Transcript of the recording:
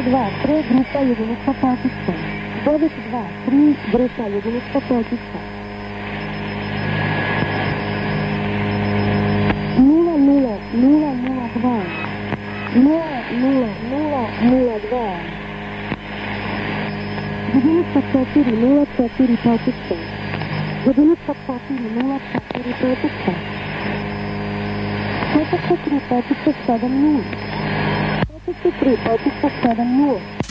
923 grupa jedinica Pakistan. 923 grupa jedinica Pakistan. 00002 00002 jedinica 404 Pakistan. Jedinica 404 Pakistan. Pakistan 3 Pakistan 7 Pakistan 7